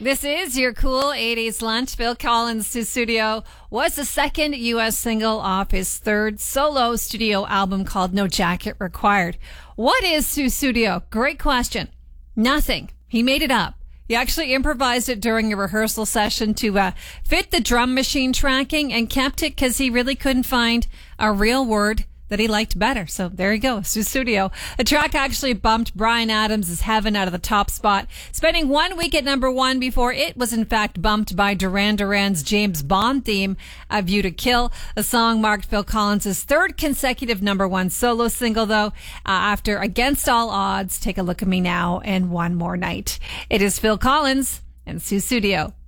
This is your cool 80s lunch. Phil Collins' Sussudio was the second U.S. single off his third solo studio album called No Jacket Required. What is Sussudio? Great question. Nothing. He made it up. He actually improvised it during a rehearsal session to fit the drum machine tracking and kept it because he really couldn't find a real word that he liked better. So there you go, Sussudio. The track actually bumped Bryan Adams' Heaven out of the top spot, spending 1 week at number one before it was in fact bumped by Duran Duran's James Bond theme, A View to Kill. The song marked Phil Collins' third consecutive number one solo single, though, after Against All Odds, Take a Look at Me Now, and One More Night. It is Phil Collins and Sussudio.